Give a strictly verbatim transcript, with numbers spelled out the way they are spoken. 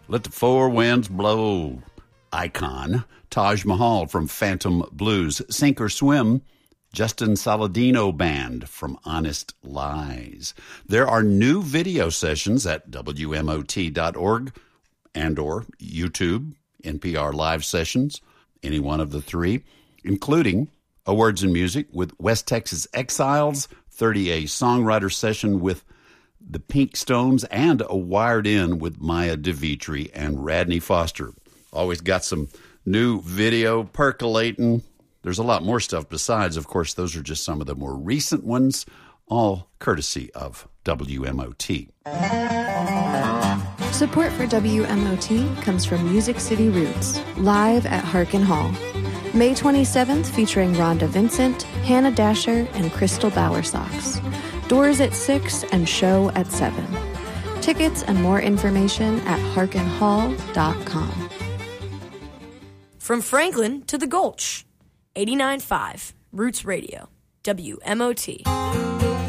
Let the Four Winds Blow. Icon. Taj Mahal from Phantom Blues. Sink or Swim. Justin Saladino Band from Honest Lies. There are new video sessions at W M O T dot org and or YouTube, N P R Live Sessions, any one of the three, including a Words and Music with West Texas Exiles, thirty-A songwriter session with the Pink Stones, and a Wired In with Maya DeVitri and Radney Foster. Always got some new video percolating. There's a lot more stuff besides. Of course, those are just some of the more recent ones, all courtesy of W M O T. Support for W M O T comes from Music City Roots, live at Harkin Hall. May twenty-seventh, featuring Rhonda Vincent, Hannah Dasher, and Crystal Bowersox. Doors at six and show at seven. Tickets and more information at harkin hall dot com. From Franklin to the Gulch, eighty-nine point five Roots Radio, W M O T.